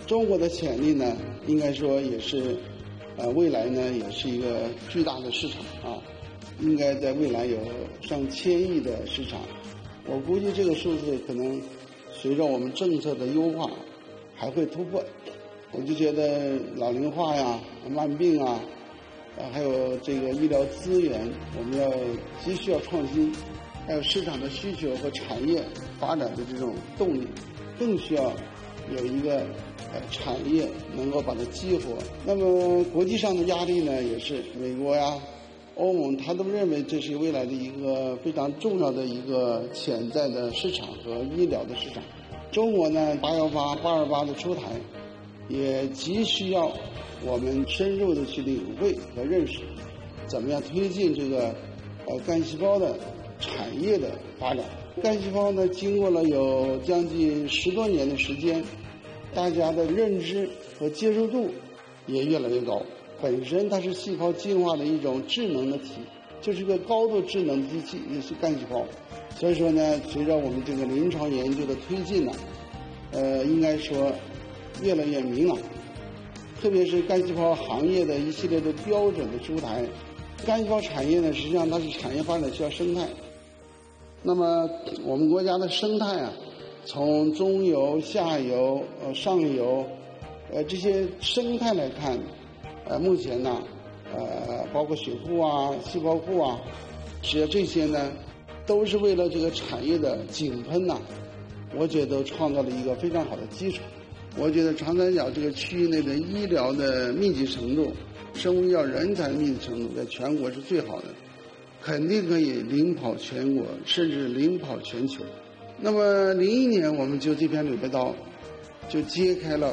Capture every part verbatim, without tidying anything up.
中国的潜力呢，应该说也是，呃，未来呢也是一个巨大的市场啊，应该在未来有上千亿的市场。我估计这个数字可能随着我们政策的优化还会突破。我就觉得老龄化呀、慢病啊，啊还有这个医疗资源，我们要急需要创新，还有市场的需求和产业发展的这种动力，更需要有一个呃产业能够把它激活。那么国际上的压力呢，也是美国呀、欧盟，他都认为这是未来的一个非常重要的一个潜在的市场和医疗的市场。中国呢，八幺八、八二八的出台，也急需要我们深入的去领会和认识，怎么样推进这个呃干细胞的产业的发展。干细胞呢，经过了有将近十多年的时间，大家的认知和接受度也越来越高。本身它是细胞进化的一种智能的体，就是一个高度智能的机器，也是干细胞。所以说呢，随着我们这个临床研究的推进呢，呃，应该说越来越明朗。特别是干细胞行业的一系列的标准的出台，干细胞产业呢，实际上它是产业发展需要生态。那么我们国家的生态啊，从中游、下游、呃上游，呃这些生态来看，呃目前呢，呃包括血库啊、细胞库啊，只要这些呢，都是为了这个产业的井喷呐、啊，我觉得都创造了一个非常好的基础。我觉得长三角这个区域内的医疗的密集程度、生物医药人才的密集程度，在全国是最好的，肯定可以领跑全国，甚至领跑全球。那么零一年，我们就这篇《柳叶刀》就揭开了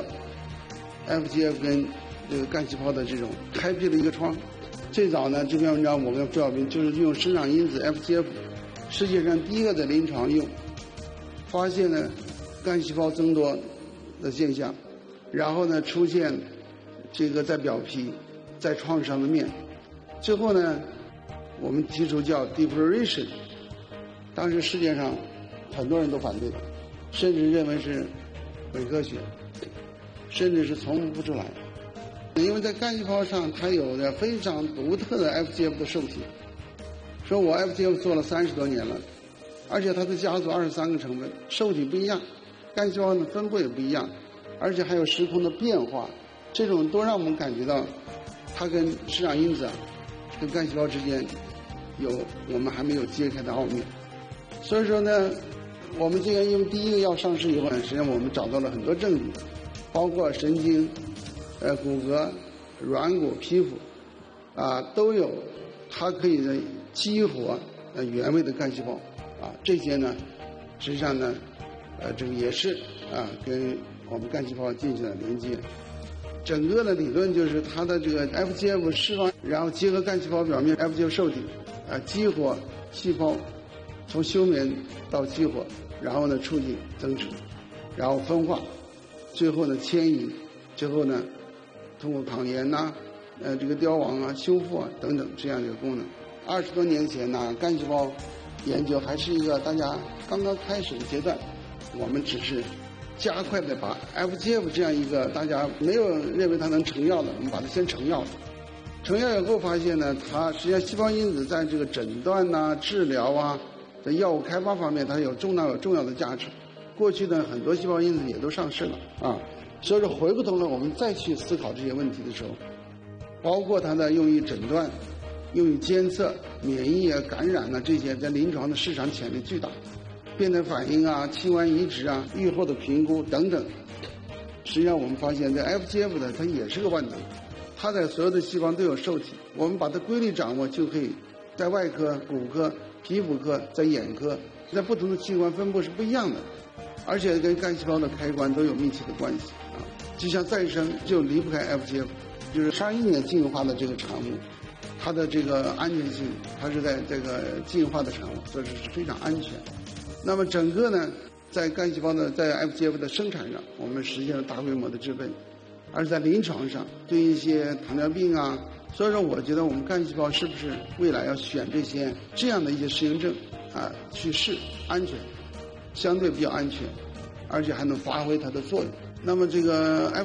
F G F 跟这个干细胞的这种开辟了一个窗。最早呢，这篇文章我跟朱小平就是用生长因子 F G F， 世界上第一个在临床用，发现了干细胞增多的现象，然后呢出现这个在表皮、在创伤的面，最后呢我们提出叫 defloration， 当时世界上很多人都反对，甚至认为是伪科学，甚至是从不出来，因为在干细胞上它有着非常独特的 F G F 的受体。说我 F G F 做了三十多年了，而且它的家族二十三个成分，受体不一样，干细胞的分布也不一样，而且还有时空的变化，这种都让我们感觉到它跟生长因子啊，跟干细胞之间有我们还没有揭开的奥秘。所以说呢，我们这个因为第一个药上市以后呢，实际上我们找到了很多证据，包括神经、呃骨骼、软骨、皮肤啊都有，它可以呢激活呃原位的干细胞啊，这些呢实际上呢呃这个也是啊跟我们干细胞进行了连接。整个的理论就是它的这个 F G F 释放，然后结合干细胞表面 F G F 受体啊激活细胞，从休眠到激活，然后呢促进增殖，然后分化，最后呢迁移，最后呢通过抗炎呐、啊、呃这个凋亡啊、修复啊等等这样的一个功能。二十多年前呢，干细胞研究还是一个大家刚刚开始的阶段，我们只是加快的把 F G F 这样一个大家没有认为它能成药的，我们把它先成药了。成药以后发现呢，它实际上细胞因子在这个诊断呐、啊、治疗啊，在药物开发方面，它有重要有重要的价值。过去呢，很多细胞因子也都上市了啊，所以说回过头来我们再去思考这些问题的时候，包括它的用于诊断、用于监测、免疫啊、感染啊这些，在临床的市场潜力巨大。变态反应啊、器官移植啊、预后的评估等等，实际上我们发现，在 F G F 呢，它也是个万能，它在所有的细胞都有受体，我们把它规律掌握，就可以在外科、骨科、皮肤科、在眼科，在不同的器官分布是不一样的，而且跟干细胞的开关都有密切的关系啊。就像再生就离不开 F G F， 就是上一年进化的这个产物，它的这个安全性，它是在这个进化的产物，所以是非常安全。那么整个呢，在干细胞的在 F G F 的生产上，我们实现了大规模的制备，而在临床上对一些糖尿病啊，所以说我觉得我们干细胞是不是未来要选这些这样的一些适应症啊去试，安全，相对比较安全，而且还能发挥它的作用。那么这个 F